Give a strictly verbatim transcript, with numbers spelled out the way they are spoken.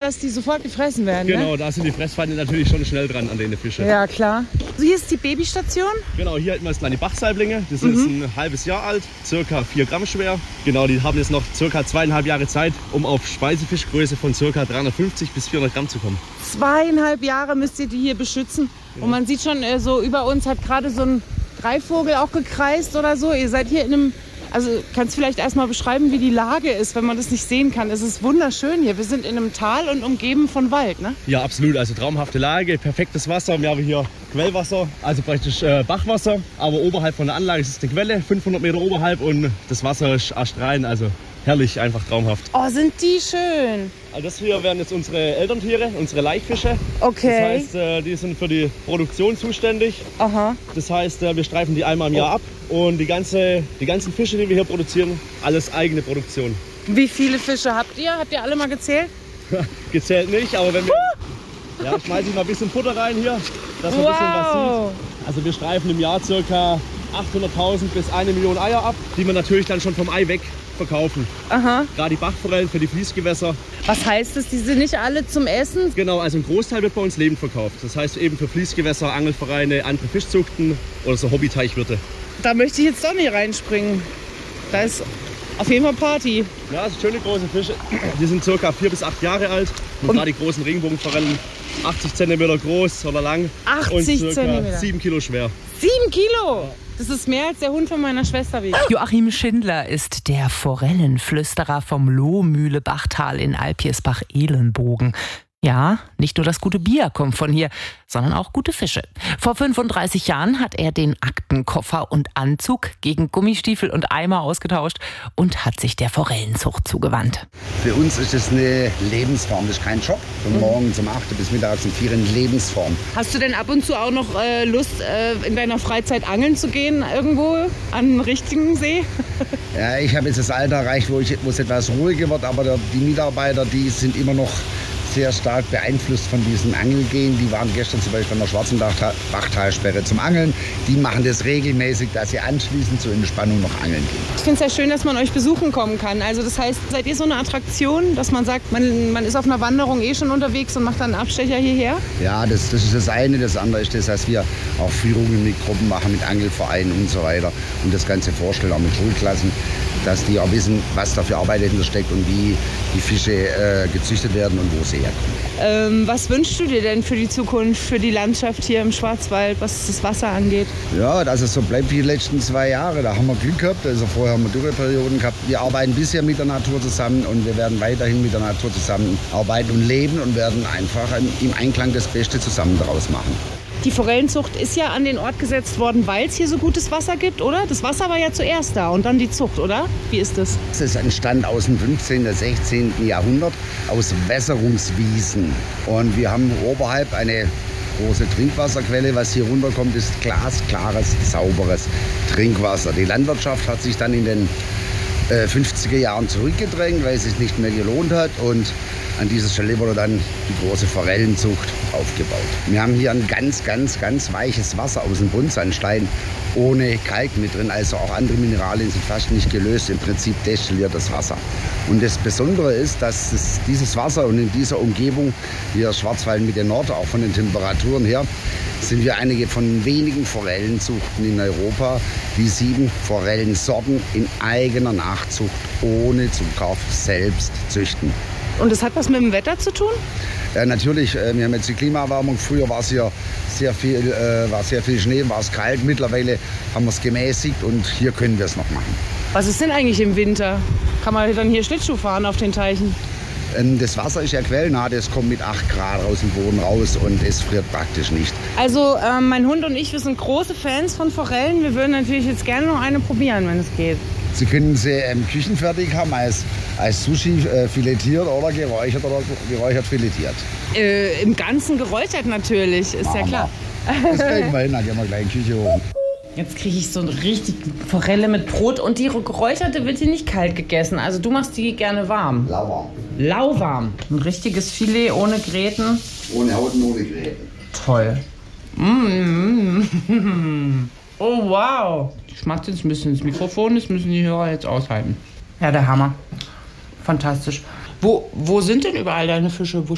dass die sofort gefressen werden, Genau, ne? da sind die Fressfeinde natürlich schon schnell dran an den Fischen. Ja, klar. So, hier ist die Babystation. Genau, hier halten wir jetzt kleine Bachsaiblinge. Die sind mhm. jetzt ein halbes Jahr alt, circa vier Gramm schwer. Genau, die haben jetzt noch circa zweieinhalb Jahre Zeit, um auf Speisefischgröße von circa dreihundertfünfzig bis vierhundert Gramm zu kommen. Zweieinhalb Jahre müsst ihr die hier beschützen. Ja. Und man sieht schon, äh, so über uns hat gerade so ein Greifvogel auch gekreist oder so. Ihr seid hier in einem... Also kannst du vielleicht erstmal beschreiben, wie die Lage ist, wenn man das nicht sehen kann. Es ist wunderschön hier. Wir sind in einem Tal und umgeben von Wald, ne? Ja, absolut. Also traumhafte Lage, perfektes Wasser. Wir haben hier Quellwasser, also praktisch äh, Bachwasser. Aber oberhalb von der Anlage ist es eine Quelle, fünfhundert Meter oberhalb. Und das Wasser ist astrein, also herrlich, einfach traumhaft. Oh, sind die schön. Also das hier wären jetzt unsere Elterntiere, unsere Laichfische. Okay. Das heißt, äh, die sind für die Produktion zuständig. Aha. Das heißt, äh, wir streifen die einmal im Jahr oh. ab. Und die, ganze, die ganzen Fische, die wir hier produzieren, alles eigene Produktion. Wie viele Fische habt ihr? Habt ihr alle mal gezählt? Gezählt nicht, aber wenn wir... Uh. Ja, schmeiße ich mal ein bisschen Futter rein hier, dass man wow. ein bisschen was sieht. Also wir streifen im Jahr ca. achthunderttausend bis eine Million Eier ab, die wir natürlich dann schon vom Ei weg verkaufen. Aha. Gerade die Bachforellen für die Fließgewässer. Was heißt das? Die sind nicht alle zum Essen? Genau, also ein Großteil wird bei uns lebend verkauft. Das heißt eben für Fließgewässer, Angelvereine, andere Fischzuchten oder so Hobbyteichwirte. Da möchte ich jetzt doch nicht reinspringen. Da ist auf jeden Fall Party. Ja, das sind schöne große Fische. Die sind ca. vier bis acht Jahre alt. Und gerade die großen Regenbogenforellen, achtzig Zentimeter groß oder lang. achtzig und Zentimeter. sieben Kilo schwer. sieben Kilo? Das ist mehr als der Hund von meiner Schwester wiegt. Joachim Schindler ist der Forellenflüsterer vom Lohmühle-Bachtal in Alpirsbach-Elenbogen. Ja, nicht nur das gute Bier kommt von hier, sondern auch gute Fische. Vor fünfunddreißig Jahren hat er den Aktenkoffer und Anzug gegen Gummistiefel und Eimer ausgetauscht und hat sich der Forellenzucht zugewandt. Für uns ist es eine Lebensform, das ist kein Job. Von mhm. morgens um acht bis mittags um vier eine Lebensform. Hast du denn ab und zu auch noch äh, Lust, äh, in deiner Freizeit angeln zu gehen irgendwo an einem richtigen See? Ja, ich habe jetzt das Alter erreicht, wo, ich, wo es etwas ruhiger wird, aber der, die Mitarbeiter, die sind immer noch sehr stark beeinflusst von diesem Angelgehen. Die waren gestern zum Beispiel an der Schwarzenbachtalsperre zum Angeln. Die machen das regelmäßig, dass sie anschließend zur Entspannung noch angeln gehen. Ich finde es sehr schön, dass man euch besuchen kommen kann. Also das heißt, seid ihr so eine Attraktion, dass man sagt, man, man ist auf einer Wanderung eh schon unterwegs und macht dann einen Abstecher hierher? Ja, das, das ist das eine. Das andere ist das, dass wir auch Führungen mit Gruppen machen, mit Angelvereinen und so weiter. Und das Ganze vorstellen, auch mit Schulklassen, dass die auch wissen, was da für Arbeit dahinter steckt und wie die Fische äh, gezüchtet werden und wo sie herkommen. Ähm, was wünschst du dir denn für die Zukunft, für die Landschaft hier im Schwarzwald, was das Wasser angeht? Ja, dass es so bleibt wie die letzten zwei Jahre. Da haben wir Glück gehabt. Also vorher haben wir Dürreperioden gehabt. Wir arbeiten bisher mit der Natur zusammen und wir werden weiterhin mit der Natur zusammen arbeiten und leben und werden einfach im Einklang das Beste zusammen daraus machen. Die Forellenzucht ist ja an den Ort gesetzt worden, weil es hier so gutes Wasser gibt, oder? Das Wasser war ja zuerst da und dann die Zucht, oder? Wie ist das? Es ist entstanden aus dem fünfzehnten, sechzehnten Jahrhundert, aus Wässerungswiesen. Und wir haben oberhalb eine große Trinkwasserquelle. Was hier runterkommt, ist glasklares, sauberes Trinkwasser. Die Landwirtschaft hat sich dann in den äh, fünfziger Jahren zurückgedrängt, weil es sich nicht mehr gelohnt hat. Und an dieser Stelle wurde dann die große Forellenzucht aufgebaut. Wir haben hier ein ganz, ganz, ganz weiches Wasser aus dem Buntsandstein, ohne Kalk mit drin. Also auch andere Mineralien sind fast nicht gelöst, im Prinzip destilliertes Wasser. Und das Besondere ist, dass es dieses Wasser und in dieser Umgebung, hier Schwarzwald mit den Nord, auch von den Temperaturen her, sind wir einige von wenigen Forellenzuchten in Europa, die sieben Forellensorten in eigener Nachzucht ohne Zukauf selbst züchten. Und das hat was mit dem Wetter zu tun? Ja, natürlich, äh, wir haben jetzt die Klimaerwärmung. Früher war es hier sehr viel, äh, war sehr viel Schnee, war es kalt. Mittlerweile haben wir es gemäßigt und hier können wir es noch machen. Was ist denn eigentlich im Winter? Kann man dann hier Schlittschuh fahren auf den Teichen? Ähm, das Wasser ist ja quellnah, das kommt mit acht Grad aus dem Boden raus und es friert praktisch nicht. Also ähm, mein Hund und ich, wir sind große Fans von Forellen. Wir würden natürlich jetzt gerne noch eine probieren, wenn es geht. Sie können sie ähm, küchenfertig haben, als, als Sushi äh, filetiert oder geräuchert oder geräuchert filetiert. Äh, Im Ganzen geräuchert natürlich, ist ja klar. Das kriegen wir hin, dann gehen wir gleich in die Küche hoch. Jetzt kriege ich so eine richtig Forelle mit Brot und die geräucherte wird hier nicht kalt gegessen. Also du machst die gerne warm. Lauwarm. Lauwarm. Ein richtiges Filet ohne Gräten. Ohne Haut und ohne Gräten. Toll. Mm. Oh wow. Ich mach jetzt ein bisschen ins Mikrofon, das müssen die Hörer jetzt aushalten. Ja, der Hammer. Fantastisch. Wo, wo sind denn überall deine Fische? Wo